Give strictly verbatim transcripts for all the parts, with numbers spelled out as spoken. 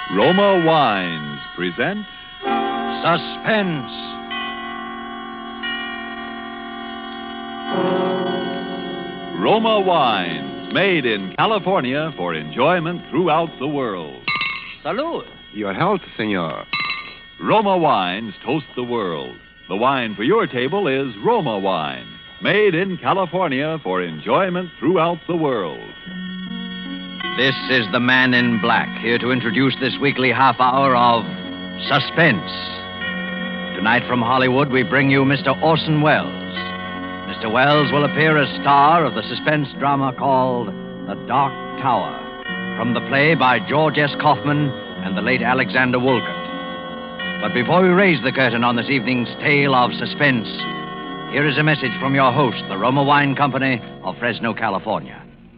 Roma Wines present Suspense. Roma Wines, made in California for enjoyment throughout the world. Salud. Your health, senor. Roma Wines toast the world. The wine for your table is Roma Wine, made in California for enjoyment throughout the world. This is the Man in Black, here to introduce this weekly half hour of Suspense. Tonight from Hollywood, we bring you Mister Orson Welles. Mister Welles will appear as star of the suspense drama called The Dark Tower, from the play by George S. Kaufman and the late Alexander Woollcott. But before we raise the curtain on this evening's tale of suspense, here is a message from your host, the Roma Wine Company of Fresno, California.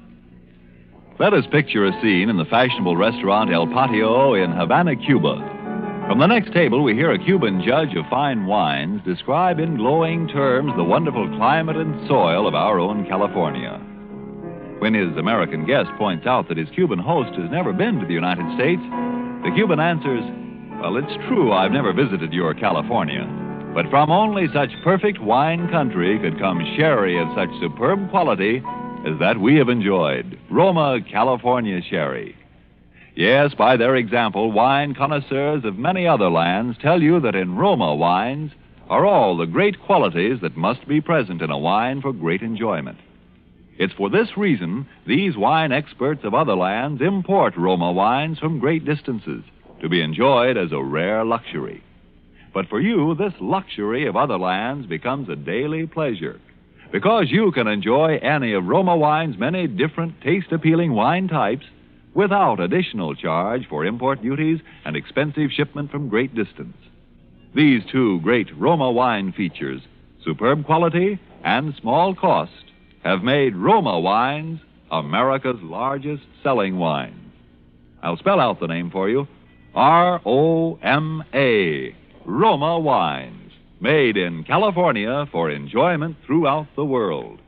Let us picture a scene in the fashionable restaurant El Patio in Havana, Cuba. From the next table, we hear a Cuban judge of fine wines describe in glowing terms the wonderful climate and soil of our own California. When his American guest points out that his Cuban host has never been to the United States, the Cuban answers, "Well, it's true I've never visited your California, but from only such perfect wine country could come sherry of such superb quality as that we have enjoyed, Roma California Sherry." Yes, by their example, wine connoisseurs of many other lands tell you that in Roma wines are all the great qualities that must be present in a wine for great enjoyment. It's for this reason these wine experts of other lands import Roma wines from great distances to be enjoyed as a rare luxury. But for you, this luxury of other lands becomes a daily pleasure, because you can enjoy any of Roma Wine's many different taste-appealing wine types without additional charge for import duties and expensive shipment from great distance. These two great Roma wine features, superb quality and small cost, have made Roma Wines America's largest selling wine. I'll spell out the name for you. R O M A, Roma Wines, made in California for enjoyment throughout the world.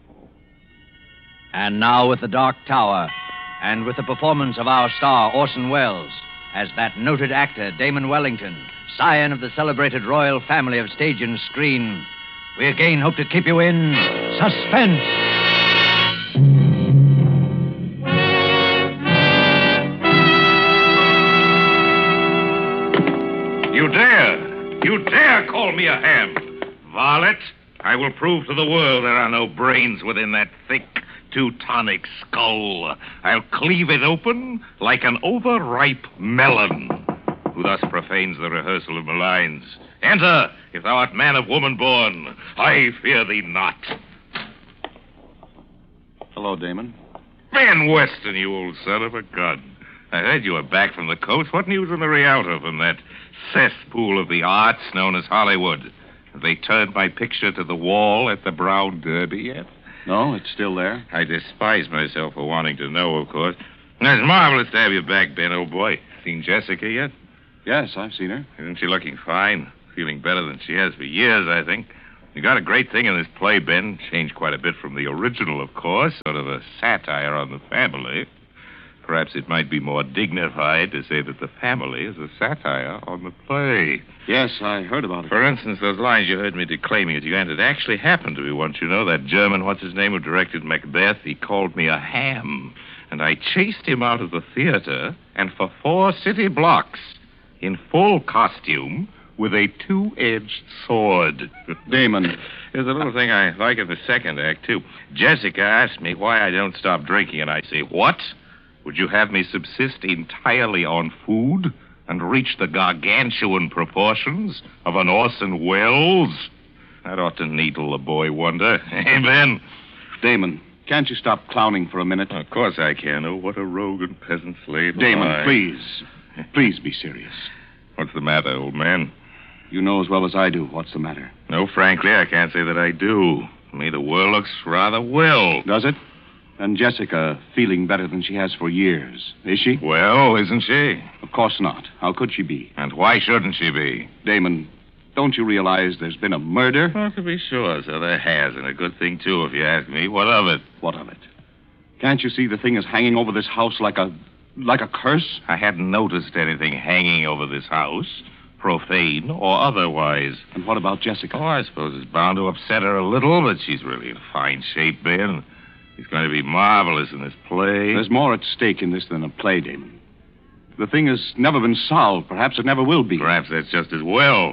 And now with The Dark Tower, and with the performance of our star, Orson Welles, as that noted actor, Damon Wellington, scion of the celebrated royal family of stage and screen, we again hope to keep you in suspense. You dare! You dare call me a ham! Varlet, I will prove to the world there are no brains within that thick Teutonic skull. I'll cleave it open like an overripe melon. Who thus profanes the rehearsal of my lines? Enter, if thou art man of woman born. I fear thee not. Hello, Damon. Ben Weston, you old son of a gun. I heard you were back from the coast. What news in the Rialto from that cesspool of the arts known as Hollywood? Have they turned my picture to the wall at the Brown Derby yet? No, it's still there. I despise myself for wanting to know, of course. It's marvelous to have you back, Ben, old boy. Seen Jessica yet? Yes, I've seen her. Isn't she looking fine? Feeling better than she has for years, I think. You got a great thing in this play, Ben. Changed quite a bit from the original, of course. Sort of a satire on the family. Perhaps it might be more dignified to say that the family is a satire on the play. Yes, I heard about it. For instance, those lines you heard me declaiming at the end, it actually happened to me once, you know. That German, what's his name, who directed Macbeth, he called me a ham. And I chased him out of the theater, and for four city blocks, in full costume, with a two-edged sword. Damon. There's a little thing I like in the second act, too. Jessica asked me why I don't stop drinking, and I say, what? Would you have me subsist entirely on food and reach the gargantuan proportions of an Orson Welles? That ought to needle the boy wonder. Hey, Ben? Damon, can't you stop clowning for a minute? Of course I can. Oh, what a rogue and peasant slave. Damon, I... please. Please be serious. What's the matter, old man? You know as well as I do what's the matter. No, frankly, I can't say that I do. To me, the world looks rather well. Does it? And Jessica feeling better than she has for years. Is she? Well, isn't she? Of course not. How could she be? And why shouldn't she be? Damon, don't you realize there's been a murder? Well, to be sure, so there has. And a good thing, too, if you ask me. What of it? What of it? Can't you see the thing is hanging over this house like a like a curse? I hadn't noticed anything hanging over this house, profane or otherwise. And what about Jessica? Oh, I suppose it's bound to upset her a little, but she's really in fine shape, Ben. She's going to be marvelous in this play. There's more at stake in this than a play, Damon. The thing has never been solved. Perhaps it never will be. Perhaps that's just as well.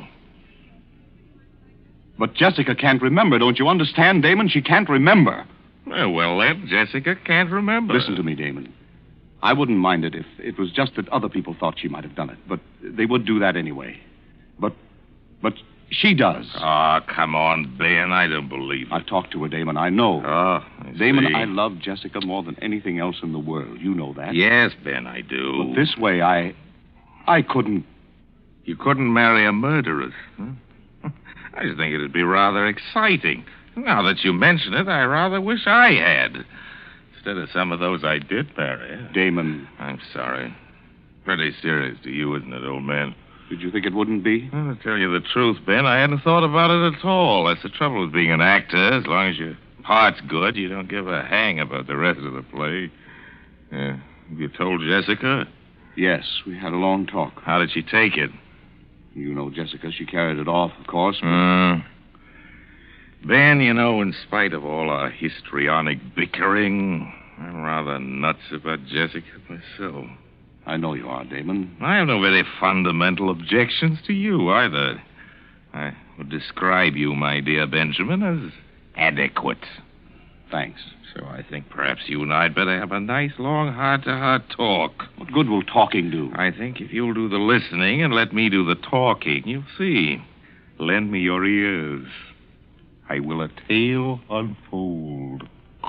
But Jessica can't remember. Don't you understand, Damon? She can't remember. Well, well, then, Jessica can't remember. Listen to me, Damon. I wouldn't mind it if it was just that other people thought she might have done it. But they would do that anyway. But, but she does. Oh, come on, Ben. I don't believe it. I've talked to her, Damon. I know. Oh, I Damon, see. I love Jessica more than anything else in the world. You know that. Yes, Ben, I do. But this way, I... I couldn't... You couldn't marry a murderess, huh? I just think it'd be rather exciting. Now that you mention it, I rather wish I had. Instead of some of those I did marry. Damon... I'm sorry. Pretty serious to you, isn't it, old man? Did you think it wouldn't be? Well, to tell you the truth, Ben, I hadn't thought about it at all. That's the trouble with being an actor. As long as your part's good, you don't give a hang about the rest of the play. Yeah. Have you told Jessica? Yes, we had a long talk. How did she take it? You know Jessica. She carried it off, of course. But... Uh, Ben, you know, in spite of all our histrionic bickering, I'm rather nuts about Jessica myself. I know you are, Damon. I have no very fundamental objections to you either. I would describe you, my dear Benjamin, as adequate. Thanks. So I think perhaps you and I'd better have a nice, long, heart-to-heart talk. What good will talking do? I think if you'll do the listening and let me do the talking, you'll see. Lend me your ears. I will a tale unfold.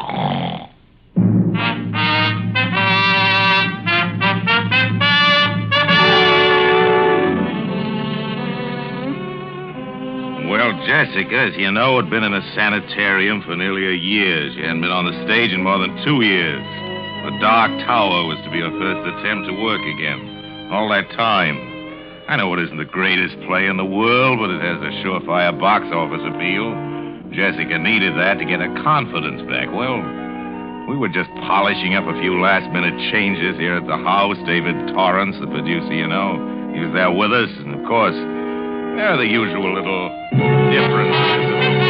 Well, Jessica, as you know, had been in a sanitarium for nearly a year. She hadn't been on the stage in more than two years. The Dark Tower was to be her first attempt to work again. All that time. I know it isn't the greatest play in the world, but it has a surefire box office appeal. Jessica needed that to get her confidence back. Well, we were just polishing up a few last-minute changes here at the house. David Torrance, the producer, you know, he was there with us. And, of course, there are the usual little differences.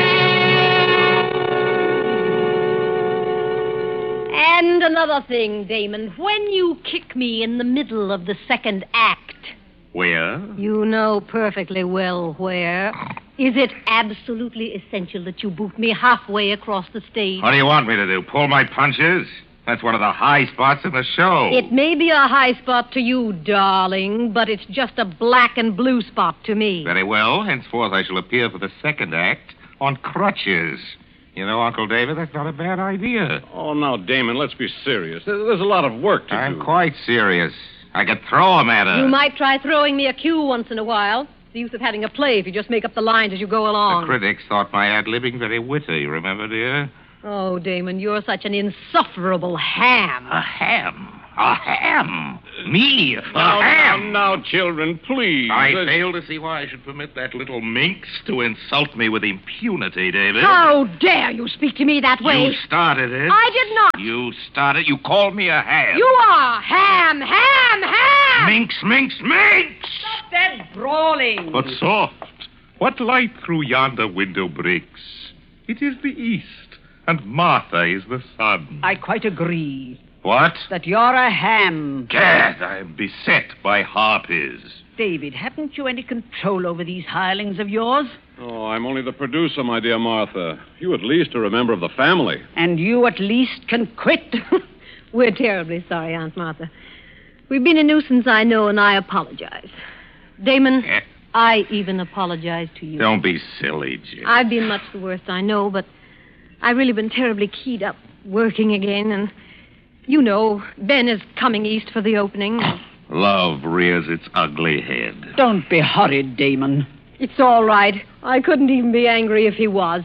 And another thing, Damon. When you kick me in the middle of the second act... Where? You know perfectly well where. Is it absolutely essential that you boot me halfway across the stage? What do you want me to do? Pull my punches? That's one of the high spots in the show. It may be a high spot to you, darling, but it's just a black and blue spot to me. Very well. Henceforth, I shall appear for the second act on crutches. You know, Uncle David, that's not a bad idea. Oh, now, Damon, let's be serious. There's a lot of work to I'm do. I'm quite serious. I could throw him at her. You might try throwing me a cue once in a while. It's the use of having a play if you just make up the lines as you go along. The critics thought my ad-libbing very witty, remember, dear? Oh, Damon, you're such an insufferable ham. A ham? A ham? Me? A Now, ham? now, now, children, please. I There's- fail to see why I should permit that little minx to insult me with impunity, David. How dare you speak to me that way? You started it. I did not. You started. You called me a ham. You are ham, ham, ham. Minx, minx, minx! Stop that brawling. But soft. What light through yonder window breaks? It is the east, and Martha is the sun. I quite agree What? that you're a ham. Gad, I am beset by harpies. David, haven't you any control over these hirelings of yours? Oh, I'm only the producer, my dear Martha. You at least are a member of the family. And you at least can quit? We're terribly sorry, Aunt Martha. We've been a nuisance, I know, and I apologize. Damon, Eh? I even apologize to you. Don't be silly, Jim. I've been much the worst, I know, but I've really been terribly keyed up working again, and you know, Ben is coming east for the opening. Love rears its ugly head. Don't be horrid, Damon. It's all right. I couldn't even be angry if he was.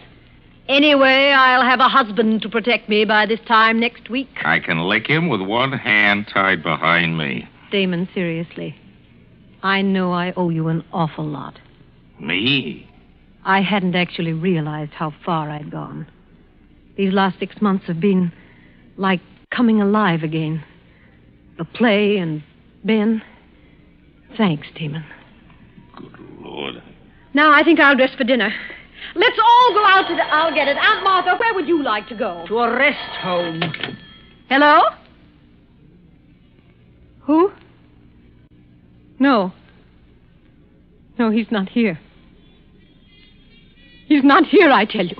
Anyway, I'll have a husband to protect me by this time next week. I can lick him with one hand tied behind me. Damon, seriously. I know I owe you an awful lot. Me? I hadn't actually realized how far I'd gone. These last six months have been like coming alive again. the play and Ben. Thanks, Damon. Good Lord. Now I think I'll dress for dinner. Let's all go out to the... I'll get it. Aunt Martha, where would you like to go? To a rest home. Hello? Who? No. No, he's not here. He's not here, I tell you.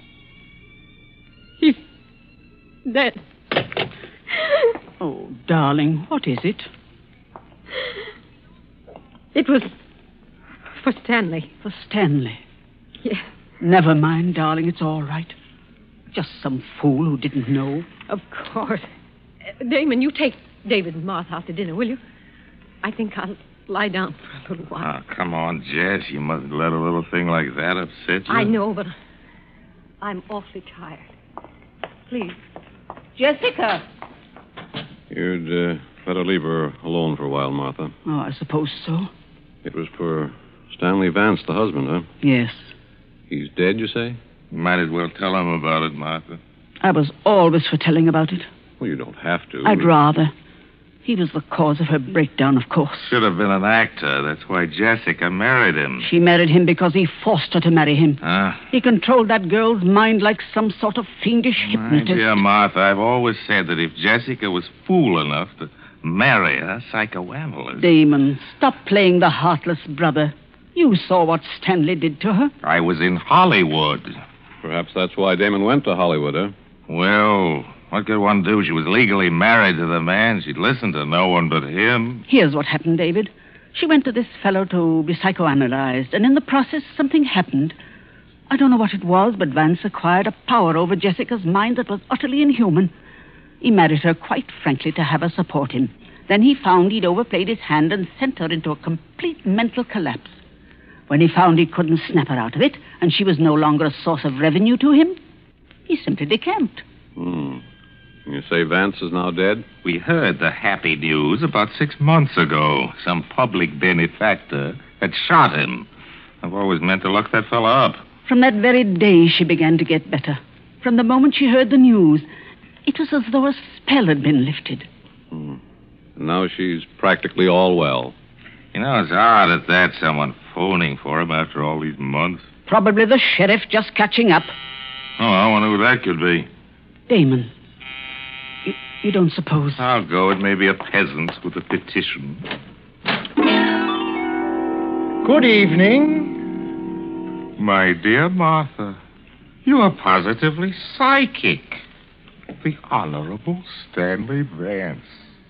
He's dead. Oh, darling, what is it? It was for Stanley. For Stanley. Yes. Never mind, darling, it's all right. Just some fool who didn't know. Of course. Uh, Damon, you take David and Martha out to dinner, will you? I think I'll lie down for a little while. Oh, come on, Jess. You mustn't let a little thing like that upset you. I know, but I'm awfully tired. Please. Jessica! You'd uh, better leave her alone for a while, Martha. Oh, I suppose so. It was for Stanley Vance, the husband, huh? Yes. He's dead, you say? You might as well tell him about it, Martha. I was always for telling about it. Well, you don't have to. I'd rather. He was the cause of her breakdown, of course. Should have been an actor. That's why Jessica married him. She married him because he forced her to marry him. Ah. He controlled that girl's mind like some sort of fiendish My hypnotist. dear Martha, I've always said that if Jessica was fool enough to marry a psychoanalyst... Damon, stop playing the heartless brother. You saw what Stanley did to her. I was in Hollywood. Perhaps that's why Damon went to Hollywood, huh? Well, what could one do? She was legally married to the man. She'd listen to no one but him. Here's what happened, David. She went to this fellow to be psychoanalyzed, and in the process, something happened. I don't know what it was, but Vance acquired a power over Jessica's mind that was utterly inhuman. He married her, quite frankly, to have her support him. Then he found he'd overplayed his hand and sent her into a complete mental collapse. When he found he couldn't snap her out of it, and she was no longer a source of revenue to him, he simply decamped. Hmm. You say Vance is now dead? We heard the happy news about six months ago. Some public benefactor had shot him. I've always meant to look that fella up. From that very day, she began to get better. From the moment she heard the news, it was as though a spell had been lifted. Hmm. And now she's practically all well. You know, it's odd at that, someone phoning for him after all these months. Probably the sheriff just catching up. Oh, I wonder who that could be. Damon, you, you don't suppose... I'll go. It may be a peasant with a petition. Good evening. My dear Martha, you are positively psychic. The Honorable Stanley Vance.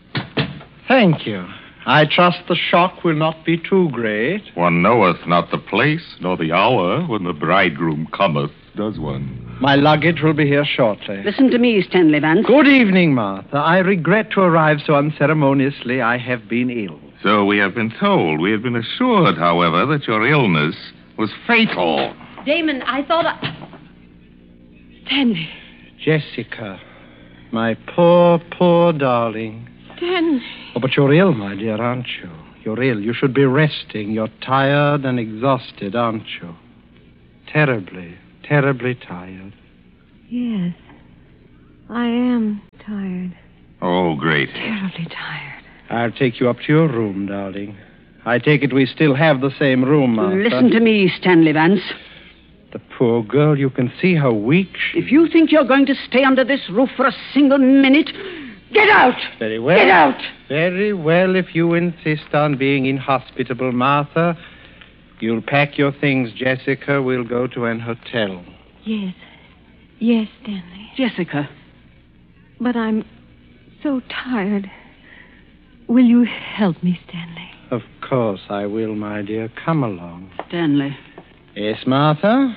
Thank you. I trust the shock will not be too great. One knoweth not the place nor the hour when the bridegroom cometh, does one? My luggage will be here shortly. Listen to me, Stanley Vance. Good evening, Martha. I regret to arrive so unceremoniously. I have been ill. So we have been told. We have been assured, however, that your illness was fatal. Damon, I thought I... Stanley. Jessica. My poor, poor darling. Stanley. Oh, but you're ill, my dear, aren't you? You're ill. You should be resting. You're tired and exhausted, aren't you? Terribly, terribly tired. Yes. I am tired. Oh, great. Terribly tired. I'll take you up to your room, darling. I take it we still have the same room, Martha. Listen to me, Stanley Vance. The poor girl, you can see how weak she is. If you think you're going to stay under this roof for a single minute, get out! Very well. Get out! Very well, if you insist on being inhospitable, Martha. You'll pack your things, Jessica. We'll go to an hotel. Yes. Yes, Stanley. Jessica. But I'm so tired. Will you help me, Stanley? Of course I will, my dear. Come along. Stanley. Yes, Martha?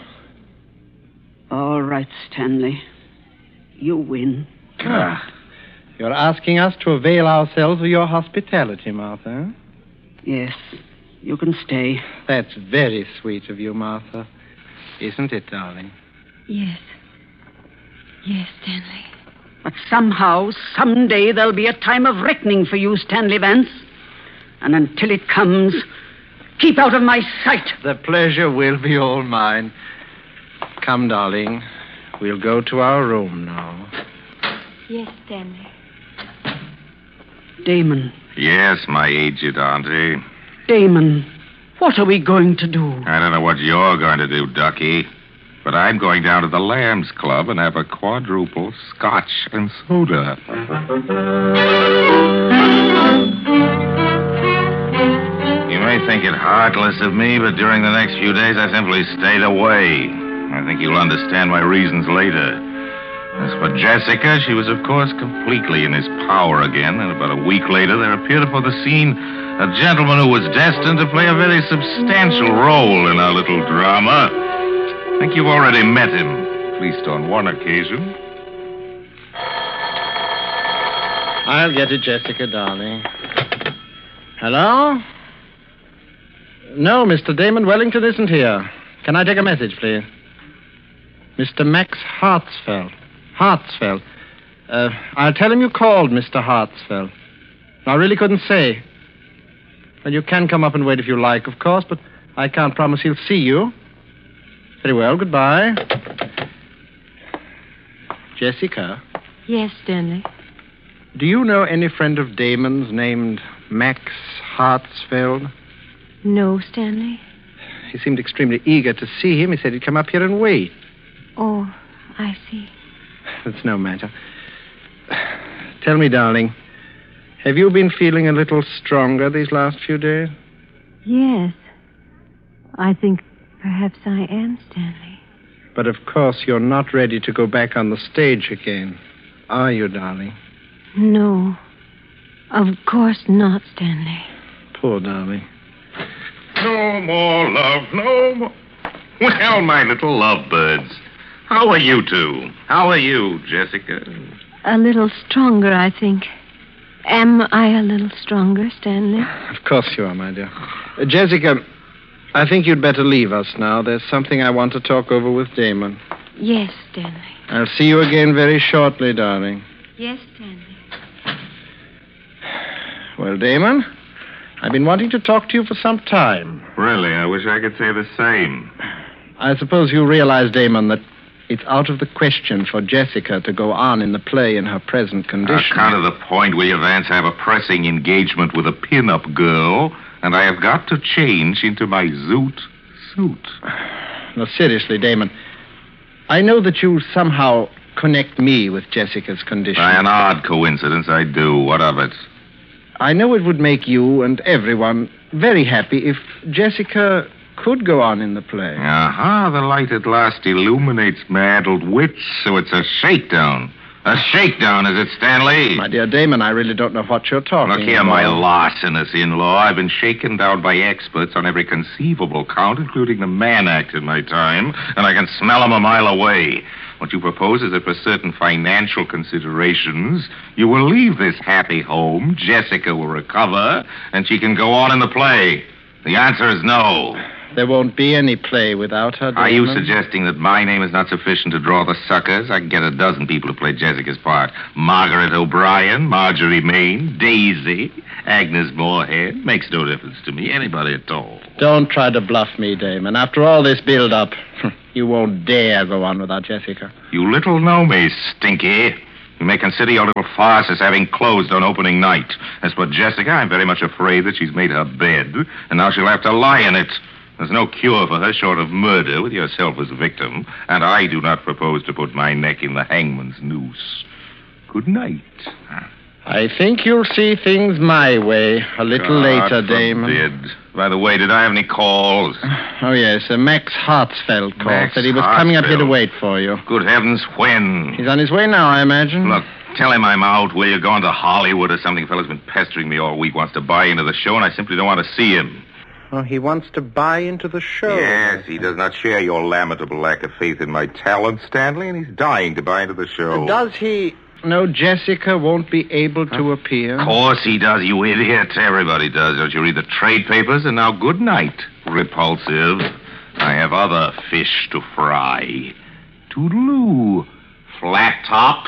All right, Stanley. You win. Ah. You're asking us to avail ourselves of your hospitality, Martha. Yes. You can stay. That's very sweet of you, Martha. Isn't it, darling? Yes. Yes, Stanley. But somehow, someday, there'll be a time of reckoning for you, Stanley Vance. And until it comes, keep out of my sight. The pleasure will be all mine. Come, darling. We'll go to our room now. Yes, Stanley. Damon. Yes, my aged auntie. Damon, what are we going to do? I don't know what you're going to do, Ducky. But I'm going down to the Lambs Club and have a quadruple scotch and soda. You may think it heartless of me, but during the next few days I simply stayed away. I think you'll understand my reasons later. As for Jessica, she was, of course, completely in his power again, and about a week later there appeared upon the scene a gentleman who was destined to play a very substantial role in our little drama. I think you've already met him, at least on one occasion. I'll get it, Jessica, darling. Hello? No, Mister Damon Wellington isn't here. Can I take a message, please? Mister Max Hartsfeld. Hartsfeld. Uh, I'll tell him you called, Mister Hartsfeld. I really couldn't say. Well, you can come up and wait if you like, of course, but I can't promise he'll see you. Very well, goodbye. Jessica, Yes, Stanley. do you know any friend of Damon's named Max Hartsfeld? No, Stanley. He seemed extremely eager to see him. He said he'd come up here and wait. Oh, I see. That's no matter. Tell me, darling, have you been feeling a little stronger these last few days? Yes. I think perhaps I am, Stanley. But of course you're not ready to go back on the stage again, are you, darling? No. Of course not, Stanley. Poor darling. No more love, no more. Well, my little lovebirds, how are you two? How are you, Jessica? A little stronger, I think. Am I a little stronger, Stanley? Of course you are, my dear. Uh, Jessica, I think you'd better leave us now. There's something I want to talk over with Damon. Yes, Stanley. I'll see you again very shortly, darling. Yes, Stanley. Well, Damon, I've been wanting to talk to you for some time. Really, I wish I could say the same. I suppose you realize, Damon, that it's out of the question for Jessica to go on in the play in her present condition. Kind of the point, will you, Vance? I have a pressing engagement with a pin-up girl, and I have got to change into my zoot suit. No, seriously, Damon, I know that you somehow connect me with Jessica's condition. By an odd coincidence, I do. What of it? I know it would make you and everyone very happy if Jessica could go on in the play. Aha, the light at last illuminates my addled wits, so it's a shakedown. A shakedown, is it, Stanley? My dear Damon, I really don't know what you're talking about. Look here, my larcenous in-law. I've been shaken down by experts on every conceivable count, including the Mann Act in my time, and I can smell 'em a mile away. What you propose is that for certain financial considerations, you will leave this happy home, Jessica will recover, and she can go on in the play. The answer is no. There won't be any play without her, Damon. Are you suggesting that my name is not sufficient to draw the suckers? I can get a dozen people to play Jessica's part. Margaret O'Brien, Marjorie Main, Daisy, Agnes Moorehead. Makes no difference to me. Anybody at all. Don't try to bluff me, Damon. After all this build-up, you won't dare go on without Jessica. You little know me, Stinky. You may consider your little farce as having closed on opening night. As for Jessica, I'm very much afraid that she's made her bed, and now she'll have to lie in it. There's no cure for her short of murder, with yourself as a victim, and I do not propose to put my neck in the hangman's noose. Good night. I think you'll see things my way a little God later, Damon. forbid. By the way, did I have any calls? Oh, yes, uh, Max Hartsfeld called. Max Said he was coming up here to Hartsfeld. wait for you. Good heavens, when? He's on his way now, I imagine. Look, tell him I'm out. Will you go on to Hollywood or something? A fellow's been pestering me all week, wants to buy into the show, and I simply don't want to see him. Oh, he wants to buy into the show. Yes, he does not share your lamentable lack of faith in my talent, Stanley, and he's dying to buy into the show. Does he know Jessica won't be able to appear? Of course he does, you idiot. Everybody does. Don't you read the trade papers? And now, good night, repulsive. I have other fish to fry. Toodaloo, flat top.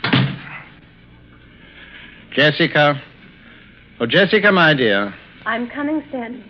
Jessica. Oh, Jessica, my dear. I'm coming, Stanley.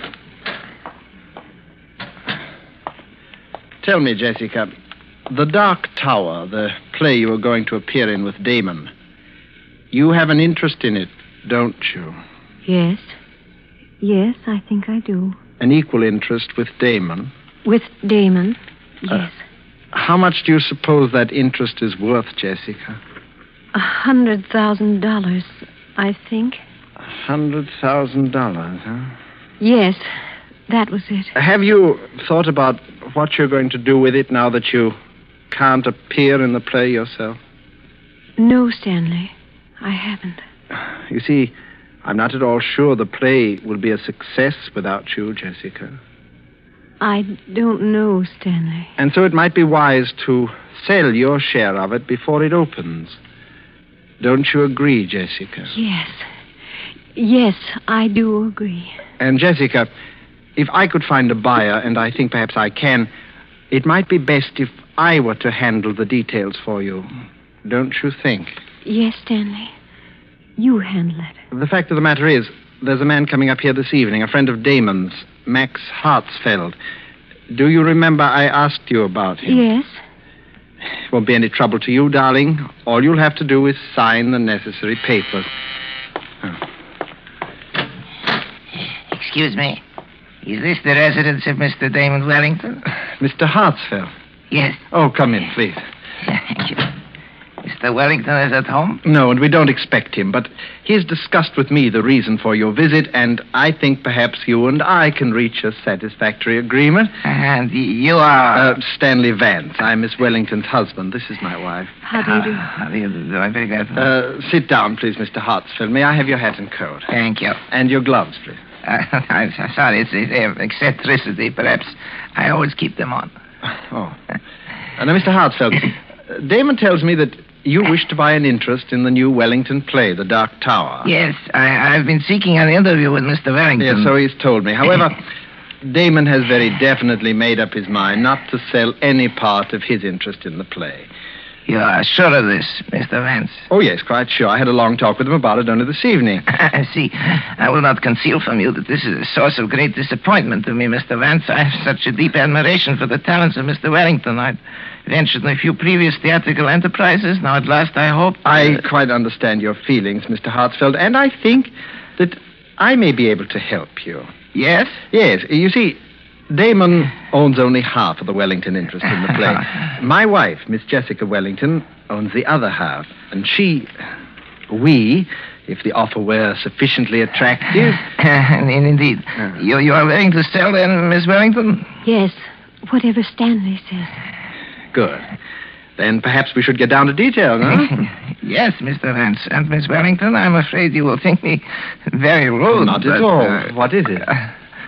Tell me, Jessica, The Dark Tower, the play you were going to appear in with Damon, you have an interest in it, don't you? Yes. Yes, I think I do. An equal interest with Damon? With Damon, yes. Uh, how much do you suppose that interest is worth, Jessica? A hundred thousand dollars, I think. A hundred thousand dollars, huh? Yes, that was it. Have you thought about what you're going to do with it now that you can't appear in the play yourself? No, Stanley, I haven't. You see, I'm not at all sure the play will be a success without you, Jessica. I don't know, Stanley. And so it might be wise to sell your share of it before it opens. Don't you agree, Jessica? Yes. Yes, I do agree. And, Jessica, if I could find a buyer, and I think perhaps I can, it might be best if I were to handle the details for you. Don't you think? Yes, Stanley. You handle it. The fact of the matter is, there's a man coming up here this evening, a friend of Damon's, Max Hartsfeld. Do you remember I asked you about him? Yes. It won't be any trouble to you, darling. All you'll have to do is sign the necessary papers. Oh. Excuse me. Is this the residence of Mister Damon Wellington? Mister Hartsfeld? Yes. Oh, come in, please. Thank you. Mister Wellington is at home? No, and we don't expect him, but he's discussed with me the reason for your visit, and I think perhaps you and I can reach a satisfactory agreement. And you are... Uh, Stanley Vance. I'm Miss Wellington's husband. This is my wife. How do you do? Uh, how do you do? I'm very glad to... Uh, sit down, please, Mister Hartsfeld. May I have your hat and coat? Thank you. And your gloves, please. Uh, I'm so sorry. It's, it's uh, eccentricity, perhaps. I always keep them on. Oh. Uh, now, Mister Hartsfeld, uh, Damon tells me that you wish to buy an interest in the new Wellington play, The Dark Tower. Yes, I, I've been seeking an interview with Mister Wellington. Yes, so he's told me. However, Damon has very definitely made up his mind not to sell any part of his interest in the play. You are sure of this, Mister Vance? Oh, yes, quite sure. I had a long talk with him about it only this evening. I see. I will not conceal from you that this is a source of great disappointment to me, Mister Vance. I have such a deep admiration for the talents of Mister Wellington. I've ventured in a few previous theatrical enterprises. Now, at last, I hope... I quite understand your feelings, Mister Hartsfeld, and I think that I may be able to help you. Yes? Yes. You see, Damon owns only half of the Wellington interest in the play. My wife, Miss Jessica Wellington, owns the other half. And she, we, if the offer were sufficiently attractive... Indeed. Uh, you, you are willing to sell then, Miss Wellington? Yes, whatever Stanley says. Good. Then perhaps we should get down to detail, no? Yes, Mister Vance. And Miss Wellington, I'm afraid you will think me very rude. Not but, at all. Uh, what is it? Uh,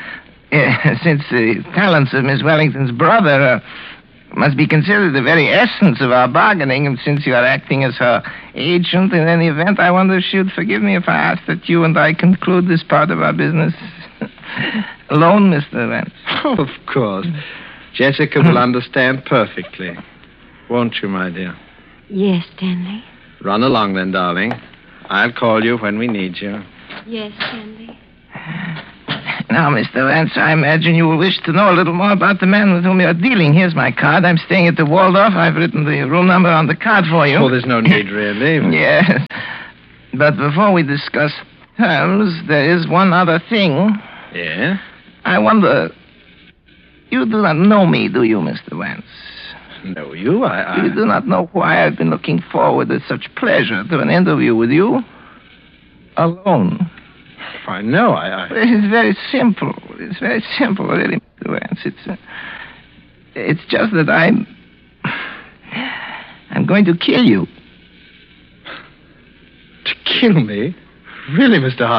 Uh, since the talents of Miss Wellington's brother uh, must be considered the very essence of our bargaining, and since you are acting as her agent in any event, I wonder if she would forgive me if I ask that you and I conclude this part of our business alone, Mister Vance. Oh, of course. Jessica will understand perfectly. Won't you, my dear? Yes, Stanley. Run along then, darling. I'll call you when we need you. Yes, Stanley. Now, Mister Vance, I imagine you will wish to know a little more about the man with whom you are dealing. Here's my card. I'm staying at the Waldorf. I've written the room number on the card for you. Oh, there's no need, really. Yes. But before we discuss terms, there is one other thing. Yeah? I wonder... You do not know me, do you, Mister Vance? Know you? I, I... You do not know why I've been looking forward with such pleasure to an interview with you. Alone. I know, I... I... It's very simple. It's very simple, really, Mister Vance. It's, uh, it's just that I'm... I'm going to kill you. To kill me? Really, Mister Hart?